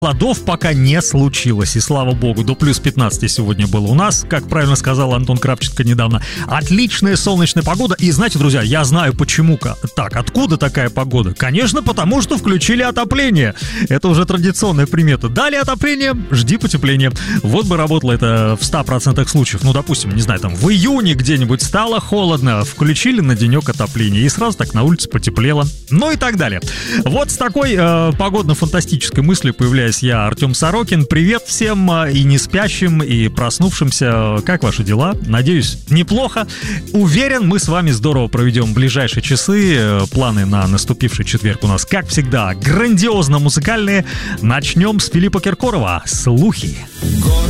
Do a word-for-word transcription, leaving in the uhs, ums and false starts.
Холодов пока не случилось, и слава богу, до плюс пятнадцати сегодня было у нас, как правильно сказал Антон Крапченко недавно. Отличная солнечная погода, и знаете, друзья, я знаю почему-ка. Так, откуда такая погода? Конечно, потому что включили отопление. Это уже традиционная примета. Дали отопление, жди потепления. Вот бы работало это в ста процентах случаев. Ну, допустим, не знаю, там в июне где-нибудь стало холодно, включили на денек отопление, и сразу так на улице потеплело. Ну и так далее. Вот с такой э, погодно-фантастической мыслью появляется я, Артем Сорокин. Привет всем, и не спящим, и проснувшимся. Как ваши дела? Надеюсь, неплохо. Уверен, мы с вами здорово проведем ближайшие часы. Планы на наступивший четверг у нас, как всегда, грандиозно музыкальные. Начнем с Филиппа Киркорова. «Слухи».